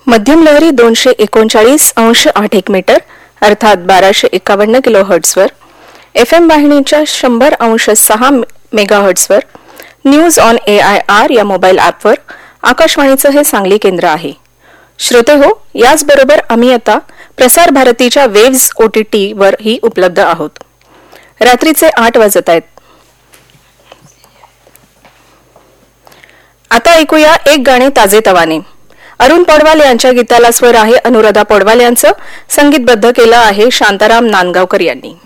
मध्यम लहरी 239.8 मीटर अर्थात 1251 किलोहर्ट्झवर, FM वाहिनीच्या 100.6 मेगाहर्ट्झवर, न्यूज ऑन AIR या मोबाईल ॲपवर आकाशवाणीचं हे सांगली केंद्र आहे. श्रोते हो, याचबरोबर आम्ही आता प्रसार भारतीच्या वेव्स OTT वरही उपलब्ध आहोत. रात्रीचे 8 वाजत आहेत. आता ऐकूया एक गाणे ताजेतवाने. अरुण पौडवाल यांच्या गीताला स्वर आहे अनुराधा पौडवाल यांचं, संगीतबद्ध केलं आहे शांताराम नांदगावकर यांनी.